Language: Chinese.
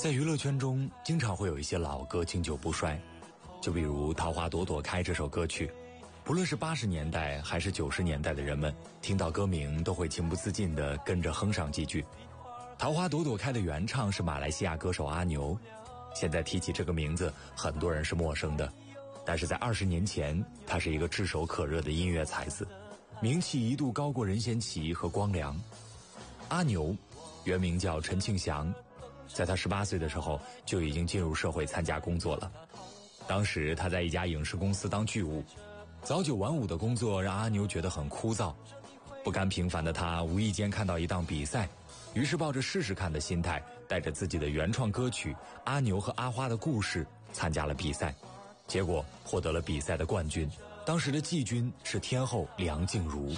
在娱乐圈中，经常会有一些老歌经久不衰，就比如《桃花朵朵开》这首歌曲，不论是80年代还是90年代的人们，听到歌名都会情不自禁地跟着哼上几句。《桃花朵朵开》的原唱是马来西亚歌手阿牛，现在提起这个名字，很多人是陌生的，但是在20年前，他是一个炙手可热的音乐才子，名气一度高过任贤齐和光良。阿牛原名叫陈庆祥，在他18岁的时候就已经进入社会参加工作了。当时他在一家影视公司当剧务，早9晚5的工作让阿牛觉得很枯燥，不甘平凡的他无意间看到一档比赛，于是抱着试试看的心态，带着自己的原创歌曲《阿牛和阿花的故事》参加了比赛，结果获得了比赛的冠军。当时的季军是天后梁静茹。